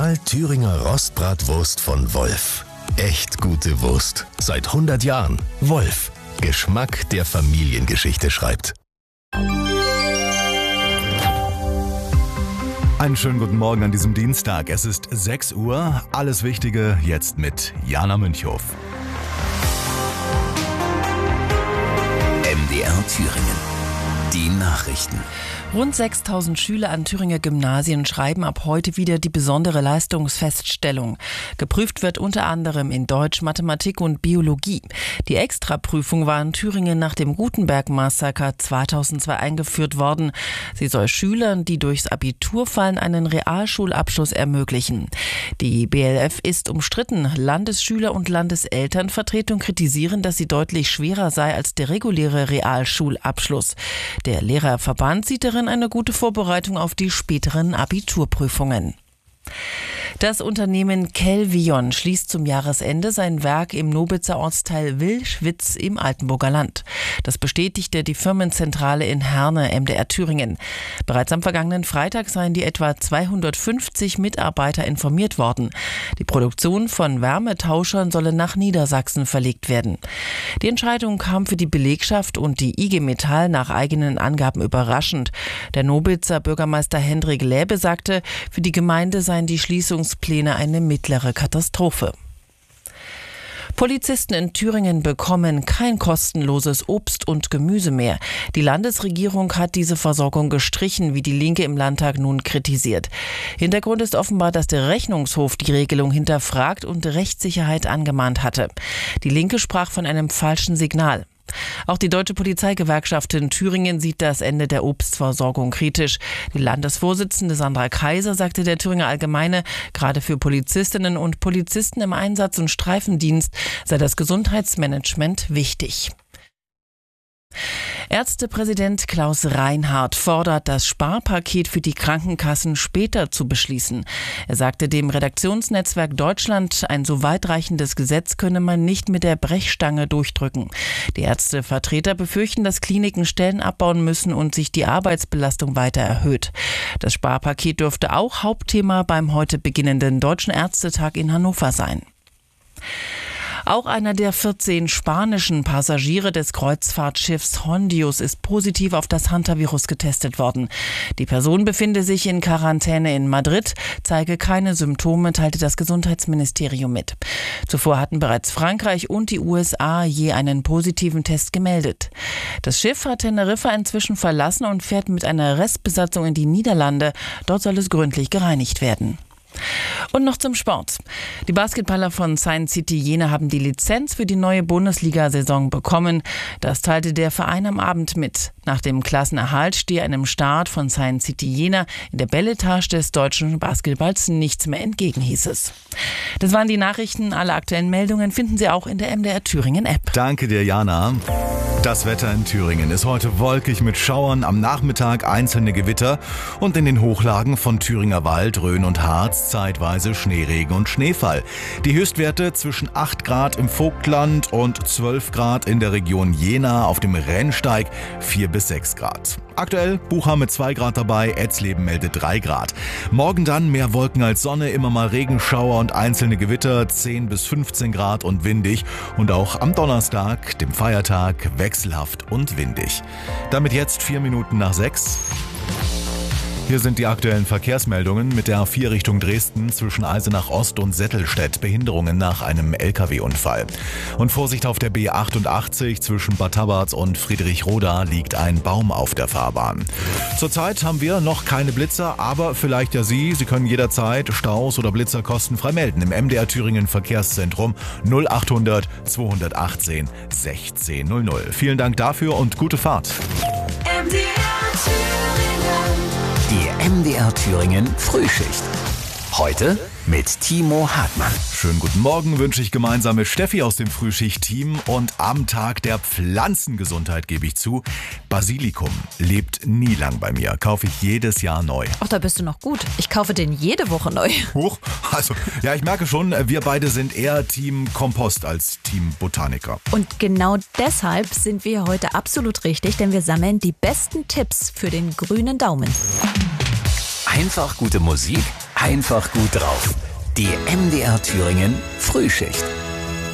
Original Thüringer Rostbratwurst von Wolf. Echt gute Wurst. Seit 100 Jahren. Wolf. Geschmack, der Familiengeschichte schreibt. Einen schönen guten Morgen an diesem Dienstag. Es ist 6 Uhr. Alles Wichtige jetzt mit Jana Münchhof. MDR Thüringen. Die Nachrichten. Rund 6.000 Schüler an Thüringer Gymnasien schreiben ab heute wieder die besondere Leistungsfeststellung. Geprüft wird unter anderem in Deutsch, Mathematik und Biologie. Die Extraprüfung war in Thüringen nach dem Gutenberg-Massaker 2002 eingeführt worden. Sie soll Schülern, die durchs Abitur fallen, einen Realschulabschluss ermöglichen. Die BLF ist umstritten. Landesschüler- und Landeselternvertretung kritisieren, dass sie deutlich schwerer sei als der reguläre Realschulabschluss. Der Lehrerverband sieht darin eine gute Vorbereitung auf die späteren Abiturprüfungen. Das Unternehmen Kelvion schließt zum Jahresende sein Werk im Nobitzer Ortsteil Wilschwitz im Altenburger Land. Das bestätigte die Firmenzentrale in Herne, MDR Thüringen. Bereits am vergangenen Freitag seien die etwa 250 Mitarbeiter informiert worden. Die Produktion von Wärmetauschern solle nach Niedersachsen verlegt werden. Die Entscheidung kam für die Belegschaft und die IG Metall nach eigenen Angaben überraschend. Der Nobitzer Bürgermeister Hendrik Läbe sagte, für die Gemeinde seien die Schließungspläne eine mittlere Katastrophe. Polizisten in Thüringen bekommen kein kostenloses Obst und Gemüse mehr. Die Landesregierung hat diese Versorgung gestrichen, wie die Linke im Landtag nun kritisiert. Hintergrund ist offenbar, dass der Rechnungshof die Regelung hinterfragt und Rechtssicherheit angemahnt hatte. Die Linke sprach von einem falschen Signal. Auch die Deutsche Polizeigewerkschaft in Thüringen sieht das Ende der Obstversorgung kritisch. Die Landesvorsitzende Sandra Kaiser sagte der Thüringer Allgemeine, gerade für Polizistinnen und Polizisten im Einsatz- und Streifendienst sei das Gesundheitsmanagement wichtig. Ärztepräsident Klaus Reinhardt fordert, das Sparpaket für die Krankenkassen später zu beschließen. Er sagte dem Redaktionsnetzwerk Deutschland, ein so weitreichendes Gesetz könne man nicht mit der Brechstange durchdrücken. Die Ärztevertreter befürchten, dass Kliniken Stellen abbauen müssen und sich die Arbeitsbelastung weiter erhöht. Das Sparpaket dürfte auch Hauptthema beim heute beginnenden Deutschen Ärztetag in Hannover sein. Auch einer der 14 spanischen Passagiere des Kreuzfahrtschiffs Hondius ist positiv auf das Hantavirus getestet worden. Die Person befinde sich in Quarantäne in Madrid, zeige keine Symptome, teilte das Gesundheitsministerium mit. Zuvor hatten bereits Frankreich und die USA je einen positiven Test gemeldet. Das Schiff hat Teneriffa inzwischen verlassen und fährt mit einer Restbesatzung in die Niederlande. Dort soll es gründlich gereinigt werden. Und noch zum Sport. Die Basketballer von Science City Jena haben die Lizenz für die neue Bundesliga-Saison bekommen. Das teilte der Verein am Abend mit. Nach dem Klassenerhalt stehe einem Start von Science City Jena in der Belletage des deutschen Basketballs nichts mehr entgegen, hieß es. Das waren die Nachrichten. Alle aktuellen Meldungen finden Sie auch in der MDR Thüringen App. Danke dir, Jana. Das Wetter in Thüringen ist heute wolkig mit Schauern, am Nachmittag einzelne Gewitter und in den Hochlagen von Thüringer Wald, Rhön und Harz zeitweise Schneeregen und Schneefall. Die Höchstwerte zwischen 8 Grad im Vogtland und 12 Grad in der Region Jena, auf dem Rennsteig 4 bis 6 Grad. Aktuell Bucha mit 2 Grad dabei, Etzleben meldet 3 Grad. Morgen dann mehr Wolken als Sonne, immer mal Regenschauer und einzelne Gewitter, 10 bis 15 Grad und windig. Und auch am Donnerstag, dem Feiertag, wechselhaft und windig. Damit jetzt 4 Minuten nach 6. Hier sind die aktuellen Verkehrsmeldungen mit der A4 Richtung Dresden zwischen Eisenach Ost und Settelstedt. Behinderungen nach einem LKW-Unfall. Und Vorsicht auf der B88 zwischen Bad Tabarz und Friedrichroda liegt ein Baum auf der Fahrbahn. Zurzeit haben wir noch keine Blitzer, aber vielleicht ja Sie. Sie können jederzeit Staus oder Blitzer kostenfrei melden im MDR Thüringen Verkehrszentrum 0800 218 1600. Vielen Dank dafür und gute Fahrt. Die MDR Thüringen Frühschicht. Heute mit Timo Hartmann. Schönen guten Morgen wünsche ich gemeinsam mit Steffi aus dem Frühschicht-Team und am Tag der Pflanzengesundheit gebe ich zu, Basilikum lebt nie lang bei mir, kaufe ich jedes Jahr neu. Ach, da bist du noch gut. Ich kaufe den jede Woche neu. Huch, also ja, ich merke schon, wir beide sind eher Team Kompost als Team Botaniker. Und genau deshalb sind wir heute absolut richtig, denn wir sammeln die besten Tipps für den grünen Daumen. Einfach gute Musik, einfach gut drauf. Die MDR Thüringen Frühschicht.